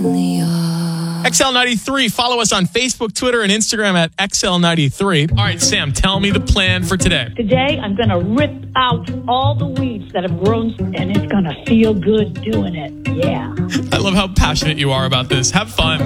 XL93. Follow us on Facebook, Twitter, and Instagram at XL93. All right, Sam, tell me the plan for today. Today, I'm going to rip out all the weeds that have grown, and it's going to feel good doing it. Yeah. I love how passionate you are about this. Have fun.